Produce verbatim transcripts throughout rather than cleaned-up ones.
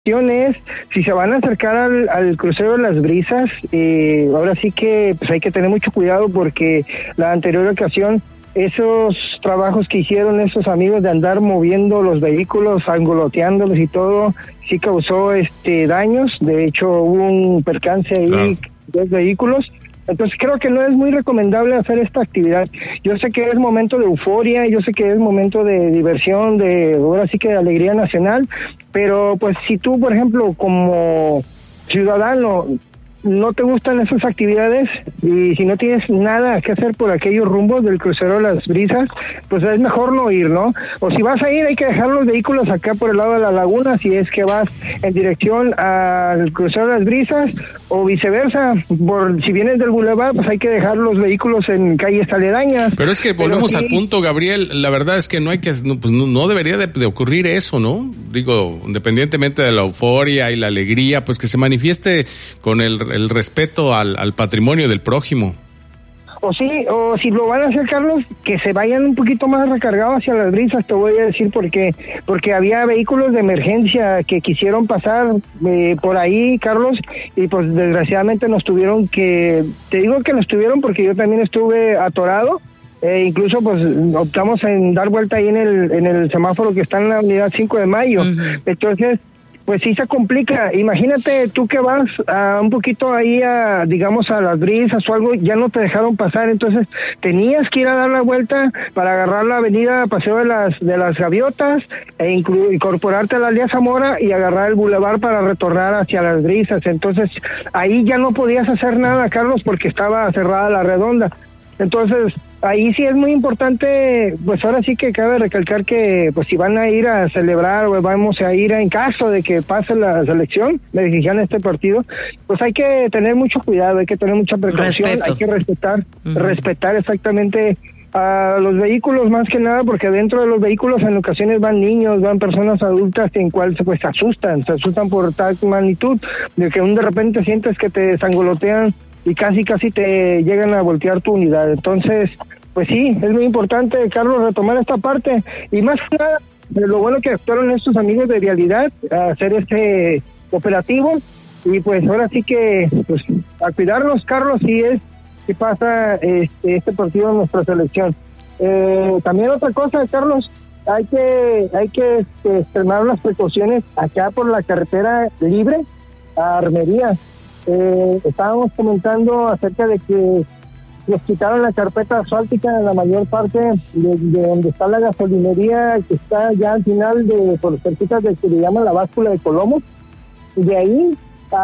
es, si se van a acercar al, al crucero de las Brisas, eh, ahora sí que pues hay que tener mucho cuidado porque la anterior ocasión, esos trabajos que hicieron esos amigos de andar moviendo los vehículos, angoloteándolos y todo, sí causó este daños. De hecho, hubo un percance ahí, claro, de vehículos. Entonces creo que no es muy recomendable hacer esta actividad. Yo sé que es momento de euforia, yo sé que es momento de diversión, de ahora sí que de alegría nacional, pero pues si tú, por ejemplo, como ciudadano, no te gustan esas actividades y si no tienes nada que hacer por aquellos rumbos del crucero de las Brisas, pues es mejor no ir, ¿no? O si vas a ir, hay que dejar los vehículos acá por el lado de la laguna, si es que vas en dirección al crucero de las Brisas, o viceversa, por si vienes del bulevar, pues hay que dejar los vehículos en calles aledañas. Pero es que volvemos sí, al punto, Gabriel, la verdad es que no hay que, no, pues no, no debería de, de ocurrir eso, ¿no? Digo, independientemente de la euforia y la alegría, pues que se manifieste con el, el respeto al, al patrimonio del prójimo. O sí, o si lo van a hacer, Carlos, que se vayan un poquito más recargados hacia las Brisas, te voy a decir por qué. Porque había vehículos de emergencia que quisieron pasar eh, por ahí, Carlos, y pues desgraciadamente nos tuvieron que, te digo que nos tuvieron porque yo también estuve atorado, eh, incluso pues optamos en dar vuelta ahí en el, en el semáforo que está en la unidad cinco de mayo, uh-huh. Entonces pues sí se complica. Imagínate tú que vas a un poquito ahí a, digamos, a las Brisas o algo, ya no te dejaron pasar, entonces tenías que ir a dar la vuelta para agarrar la avenida Paseo de las de las Gaviotas e inclu- incorporarte a la Aldea Zamora y agarrar el bulevar para retornar hacia las Brisas. Entonces ahí ya no podías hacer nada, Carlos, porque estaba cerrada la redonda. Entonces ahí sí es muy importante, pues ahora sí que cabe recalcar que pues si van a ir a celebrar o vamos a ir a, en caso de que pase la selección mexicana este partido, pues hay que tener mucho cuidado, hay que tener mucha precaución, Respeto. hay que respetar, uh-huh. respetar exactamente a los vehículos más que nada, porque dentro de los vehículos en ocasiones van niños, van personas adultas en cual pues se asustan, se asustan por tal magnitud, de que un de repente sientes que te sangolotean y casi casi te llegan a voltear tu unidad. Entonces, pues sí, es muy importante, Carlos, retomar esta parte, y más que nada, lo bueno que actuaron estos amigos de Vialidad a hacer este operativo, y pues ahora sí que, pues, a cuidarnos, Carlos, si es que pasa este, este partido en nuestra selección. Eh, también otra cosa, Carlos, hay que, hay que este, extremar las precauciones acá por la carretera libre a Armería. Eh, estábamos comentando acerca de que nos quitaron la carpeta asfáltica en la mayor parte de, de donde está la gasolinería, que está ya al final de por cerquitas de que le llaman la báscula de Colomos, y de ahí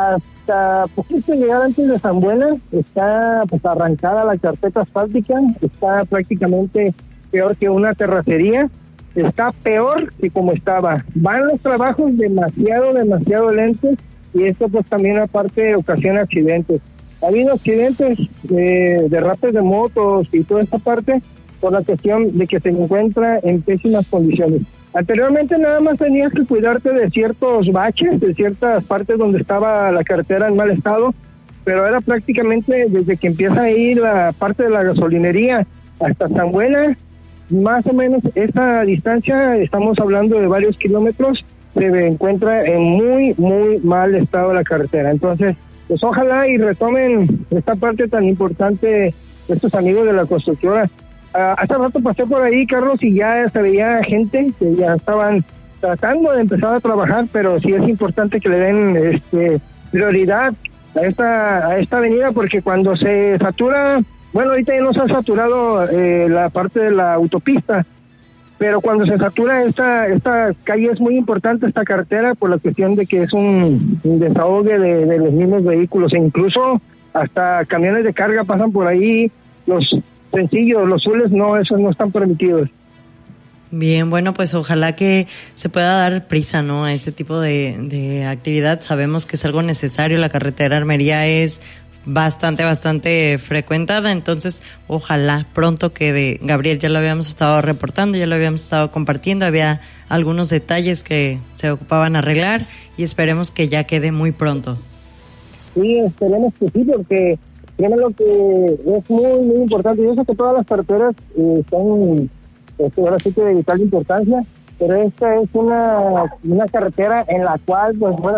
hasta poquito llegar antes de San Buena está pues arrancada la carpeta asfáltica, está prácticamente peor que una terracería, está peor que como estaba. Van los trabajos demasiado, demasiado lentos, y esto pues también aparte ocasiona accidentes. Ha habido accidentes de derrapes de motos y toda esta parte por la cuestión de que se encuentra en pésimas condiciones. Anteriormente nada más tenías que cuidarte de ciertos baches, de ciertas partes donde estaba la carretera en mal estado, pero ahora prácticamente desde que empieza a ir la parte de la gasolinería hasta San Buena, más o menos esa distancia, estamos hablando de varios kilómetros, se encuentra en muy, muy mal estado la carretera. Entonces, pues ojalá y retomen esta parte tan importante estos amigos de la constructora. Uh, hace rato pasé por ahí, Carlos, y ya se veía gente que ya estaban tratando de empezar a trabajar, pero sí es importante que le den este prioridad a esta a esta avenida, porque cuando se satura, bueno, ahorita ya no se ha saturado eh, la parte de la autopista, pero cuando se satura esta esta calle es muy importante, esta carretera, por la cuestión de que es un, un desahogue de, de los mismos vehículos, e incluso hasta camiones de carga pasan por ahí. Los sencillos, los azules no, esos no están permitidos. Bien, bueno, pues ojalá que se pueda dar prisa, ¿no?, a ese tipo de, de actividad. Sabemos que es algo necesario, la carretera Armería es bastante, bastante frecuentada, entonces ojalá pronto quede. Gabriel, ya lo habíamos estado reportando, ya lo habíamos estado compartiendo, había algunos detalles que se ocupaban arreglar y esperemos que ya quede muy pronto. Sí, esperemos que sí, porque créanme que es muy, muy importante. Yo sé que todas las carreteras eh, son, este, ahora sí que de vital importancia, pero esta es una, una carretera en la cual, pues bueno,